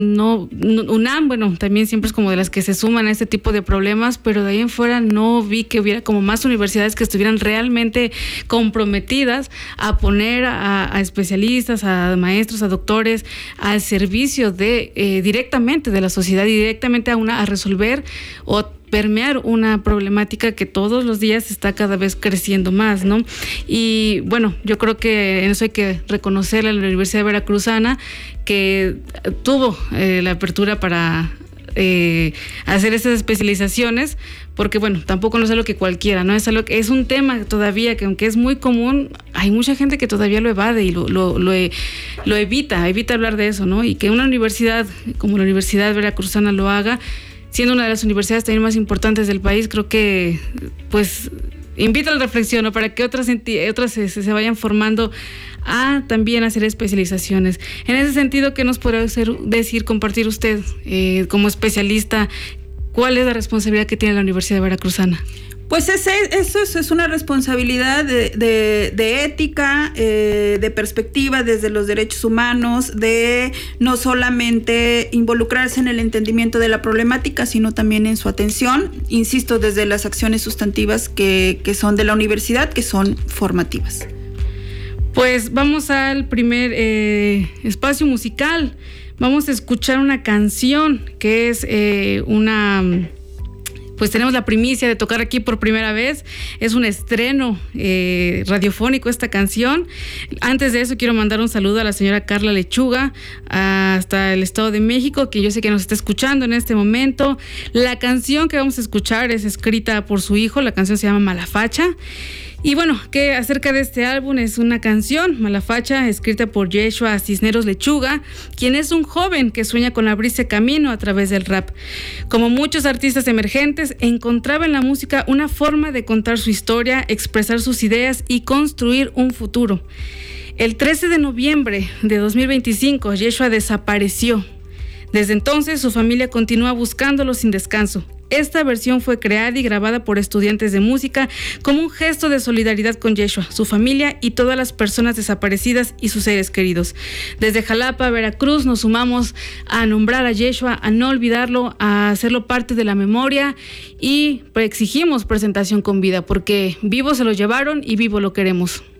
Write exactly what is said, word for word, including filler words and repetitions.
no, UNAM, bueno, también siempre es como de las que se suman a este tipo de problemas, pero de ahí en fuera no vi que hubiera como más universidades que estuvieran realmente comprometidas a poner a, a especialistas, a maestros, a doctores al servicio de eh, directamente de la sociedad y directamente a una a resolver o permear una problemática que todos los días está cada vez creciendo más, ¿no? Y bueno, yo creo que en eso hay que reconocerle a la Universidad Veracruzana que tuvo eh, la apertura para eh, hacer estas especializaciones, porque bueno, tampoco no es algo que cualquiera, ¿no? Es algo que es un tema todavía que aunque es muy común, hay mucha gente que todavía lo evade y lo, lo, lo, lo evita, evita hablar de eso, ¿no? Y que una universidad como la Universidad Veracruzana lo haga, siendo una de las universidades también más importantes del país, creo que pues invita a la reflexión, ¿no? Para que otras, otras se, se vayan formando a también hacer especializaciones. En ese sentido, ¿qué nos podría hacer, decir, compartir usted eh, como especialista? ¿Cuál es la responsabilidad que tiene la Universidad Veracruzana? Pues ese, eso es, es una responsabilidad de, de, de ética, eh, de perspectiva desde los derechos humanos, de no solamente involucrarse en el entendimiento de la problemática, sino también en su atención, insisto, desde las acciones sustantivas que, que son de la universidad, que son formativas. Pues vamos al primer eh, espacio musical. Vamos a escuchar una canción que es eh, una... Pues tenemos la primicia de tocar aquí por primera vez. Es un estreno eh, radiofónico esta canción. Antes de eso quiero mandar un saludo a la señora Carla Lechuga hasta el Estado de México, que yo sé que nos está escuchando en este momento. La canción que vamos a escuchar es escrita por su hijo. La canción se llama Malafacha. Y bueno, que acerca de este álbum es una canción, Malafacha, escrita por Yeshua Cisneros Lechuga, quien es un joven que sueña con abrirse camino a través del rap. Como muchos artistas emergentes, encontraba en la música una forma de contar su historia, expresar sus ideas y construir un futuro. El trece de noviembre de dos mil veinticinco, Yeshua desapareció. Desde entonces, su familia continúa buscándolo sin descanso. Esta versión fue creada y grabada por estudiantes de música como un gesto de solidaridad con Yeshua, su familia y todas las personas desaparecidas y sus seres queridos. Desde Jalapa, Veracruz, nos sumamos a nombrar a Yeshua, a no olvidarlo, a hacerlo parte de la memoria y exigimos presentación con vida, porque vivo se lo llevaron y vivo lo queremos.